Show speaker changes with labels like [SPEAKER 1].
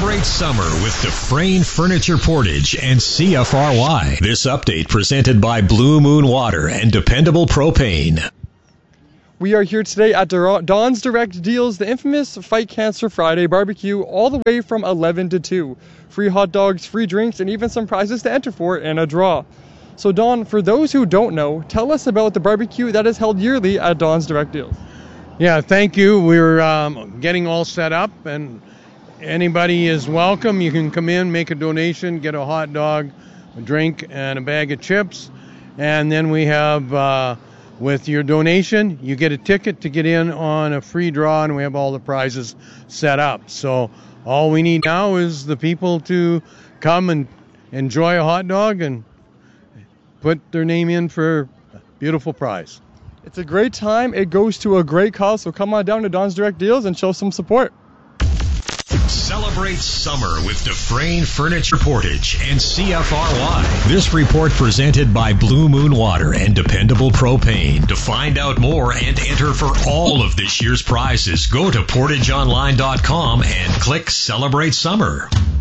[SPEAKER 1] Celebrate summer with Dufresne Furniture Portage and CFRY. This update presented by Blue Moon Water and Dependable Propane.
[SPEAKER 2] We are here today at Don's Direct Deals, the infamous Fight Cancer Friday barbecue, all the way from 11 to 2. Free hot dogs, free drinks, and even some prizes to enter for in a draw. So Don, for those who don't know, tell us about the barbecue that is held yearly at Don's Direct Deals.
[SPEAKER 3] Yeah, thank you. We're getting all set up, and anybody is welcome. You can come in, make a donation, get a hot dog, a drink, and a bag of chips. And then we have, with your donation, you get a ticket to get in on a free draw, and we have all the prizes set up. So all we need now is the people to come and enjoy a hot dog and put their name in for a beautiful prize.
[SPEAKER 2] It's a great time. It goes to a great cause, so come on down to Don's Direct Deals and show some support.
[SPEAKER 1] Celebrate summer with Dufresne Furniture Portage and CFRY. This report presented by Blue Moon Water and Dependable Propane. To find out more and enter for all of this year's prizes, go to portageonline.com and click Celebrate Summer.